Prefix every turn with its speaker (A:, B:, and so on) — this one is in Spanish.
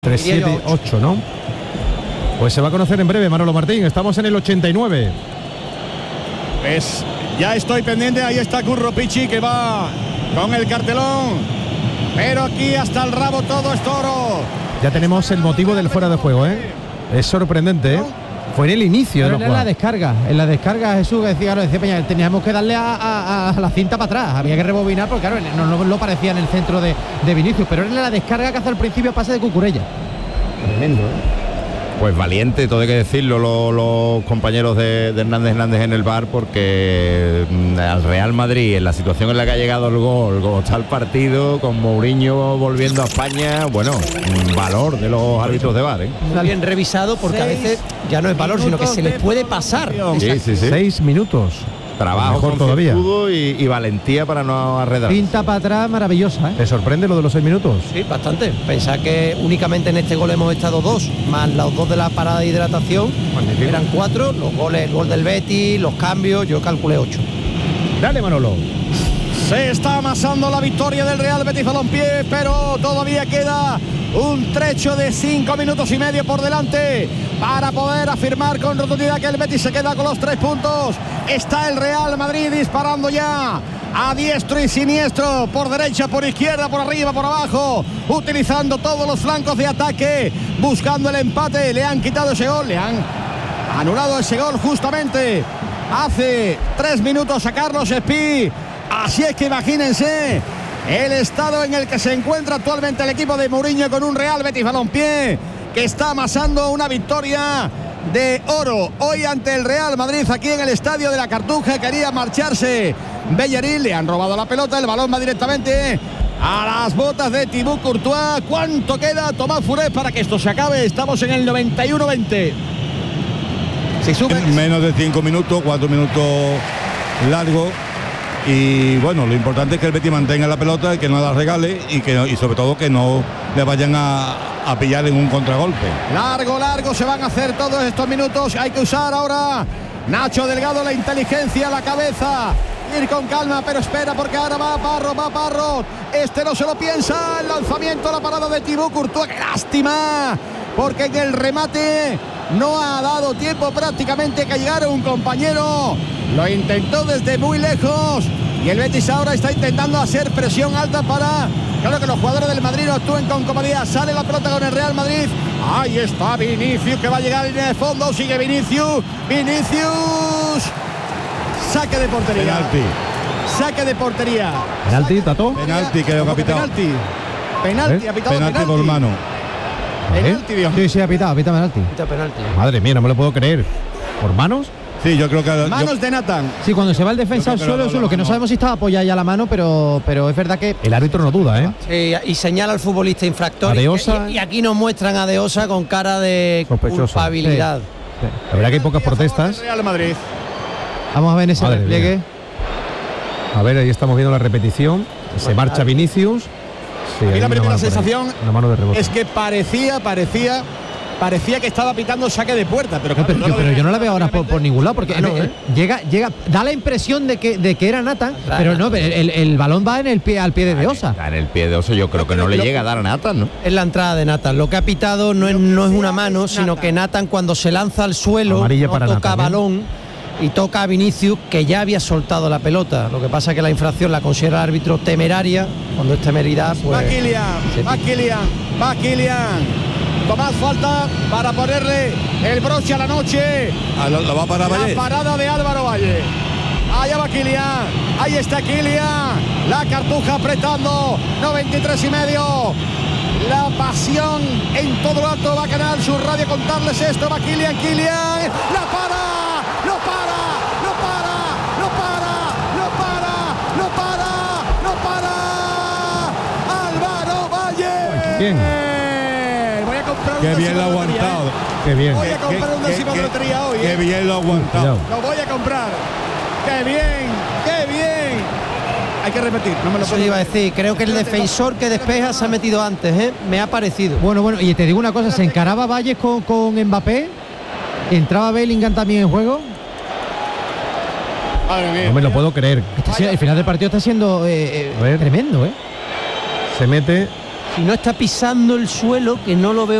A: 3, 7, 8, ¿no? Pues se va a conocer en breve, Manolo Martín. Estamos en el 89.
B: Pues ya estoy pendiente. Ahí está Curro Pichi, que va con el cartelón. Pero aquí hasta el rabo todo es toro.
A: Ya tenemos el motivo del fuera de juego, ¿eh? Es sorprendente, ¿eh? Fue en el inicio de
C: la descarga. En la descarga, Jesús, que decía Peña, teníamos que darle a la cinta para atrás. Había que rebobinar porque, claro, no lo parecía en el centro de Vinicius. Pero era la descarga que hace al principio pase de Cucurella.
A: Tremendo, ¿eh?
D: Pues valiente, todo hay que decirlo, los compañeros de Hernández en el VAR, porque al Real Madrid, en la situación en la que ha llegado el gol, como está el partido, con Mourinho volviendo a España, bueno, valor de los árbitros de VAR, ¿eh?
C: Muy bien revisado, porque a veces ya no es valor, sino que se les puede pasar.
D: Sí.
A: 6 minutos.
D: Trabajo
A: mejor
D: con
A: todavía.
D: Y valentía para no arredar.
C: Pinta para atrás maravillosa, ¿eh?
A: ¿Te sorprende lo de los 6 minutos?
C: Sí, bastante. Pensad que únicamente en este gol hemos estado 2, más los 2 de la parada de hidratación.
A: Magnífico.
C: Eran 4, los goles, el gol del Betis, los cambios, yo calculé 8.
A: Dale, Manolo.
B: Se está amasando la victoria del Real Betis Balompié, pero todavía queda un trecho de 5 minutos y medio por delante para poder afirmar con rotundidad que el Betis se queda con los 3 puntos. Está el Real Madrid disparando ya a diestro y siniestro, por derecha, por izquierda, por arriba, por abajo, utilizando todos los flancos de ataque, buscando el empate. Le han quitado ese gol, le han anulado ese gol justamente hace 3 minutos a Carlos Espí. Así es que imagínense el estado en el que se encuentra actualmente el equipo de Mourinho, con un Real Betis Balompié que está amasando una victoria de oro hoy ante el Real Madrid aquí en el Estadio de la Cartuja. Quería marcharse Bellerín, le han robado la pelota, el balón va directamente a las botas de Thibaut Courtois. ¿Cuánto queda, Tomás Furet, para que esto se acabe? Estamos en el 91-20. Si sube
E: menos de 5 minutos, 4 minutos largos. Y bueno, lo importante es que el Betis mantenga la pelota y que no la regale, y sobre todo que no le vayan a pillar en un contragolpe.
B: Largo se van a hacer todos estos minutos. Hay que usar ahora Nacho Delgado la inteligencia, la cabeza, ir con calma, pero espera, porque ahora va Parro. Este no se lo piensa. El lanzamiento, la parada de Thibaut Courtois. ¡Qué lástima! Porque en el remate no ha dado tiempo prácticamente que llegara un compañero. Lo intentó desde muy lejos y el Betis ahora está intentando hacer presión alta para, claro, que los jugadores del Madrid no actúen con comodidad. Sale la pelota con el Real Madrid. Ahí está Vinicius, que va a llegar a línea de fondo. Sigue Vinicius. Saque de portería. Saque de portería.
A: ¿Penalti, Tato?
E: Penalti, creo que ha pitado.
B: Penalti, ha pitado
E: penalti por mano.
B: Penalti, Dios mío.
C: Sí, ha pitado penalti.
A: Madre mía, no me lo puedo creer. ¿Por manos?
E: Sí, yo creo que...
B: Manos de Nathan.
C: Sí, cuando se va el defensa al suelo, eso es lo que no sabemos si estaba apoyada ya la mano, pero es verdad que...
A: El árbitro no duda, ¿eh?
C: Sí, y señala al futbolista infractor.
A: Adeosa.
C: Y aquí nos muestran a Adeosa con cara de
A: sospechoso.
C: culpabilidad.
A: Sí. La verdad que hay pocas protestas.
B: Real Madrid.
C: Vamos a ver ese
A: Madre
C: repliegue.
A: mía. A ver, ahí estamos viendo la repetición. Se marcha Vinicius. Sí,
B: y
A: hay
B: la
A: una
B: primera
A: mano por ahí.
B: sensación
A: Una mano de rebote.
B: es que parecía que estaba pitando saque de puerta, pero,
C: No, pero yo no la veo ahora por ningún lado, porque llega, da la impresión de que era Nathan, pero no, el balón va al pie de Adeosa.
D: Está en el pie de Oso, yo creo que no le llega a dar a Nathan, ¿no?
C: Es la entrada de Nathan. Lo que ha pitado no es una mano, sino que Nathan, cuando se lanza al suelo,
A: Amarilla
C: no
A: para
C: toca
A: Nathan,
C: balón y toca a Vinicius, que ya había soltado la pelota. Lo que pasa es que la infracción la considera el árbitro temeraria. Cuando es temeridad, pues...
B: Va Kylian. Tomás, falta para ponerle el broche a la noche.
E: ¿Lo va a parar Valle?
B: La parada de Álvaro Valle. Allá va Kylian. Ahí está Kylian. La Cartuja apretando. 93,5. La pasión en todo lo alto va a Canal Sur Radio contarles esto. Va Kylian. La para. Álvaro Valle.
A: Bien.
B: Voy a comprar
E: Qué bien lo ha aguantado.
A: Qué bien.
B: Voy a comprar un décimo de lotería hoy.
E: Qué bien lo ha aguantado.
B: Lo voy a comprar. Qué bien. Hay que repetir, no me lo
C: Eso
B: puedo
C: iba a decir, creo que el defensor que despeja se ha metido antes, me ha parecido. Bueno, y te digo una cosa, se encaraba Valles con Mbappé, entraba Bellingham también en juego.
B: Madre mía.
A: No me lo puedo creer.
C: El final del partido está siendo tremendo,
A: Se mete
F: si no está pisando el suelo, que no lo veo